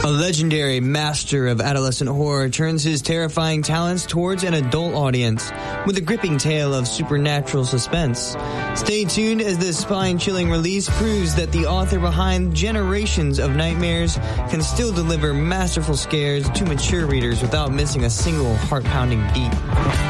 A legendary master of adolescent horror turns his terrifying talents towards an adult audience with a gripping tale of supernatural suspense. Stay tuned as this spine-chilling release proves that the author behind generations of nightmares can still deliver masterful scares to mature readers without missing a single heart-pounding beat.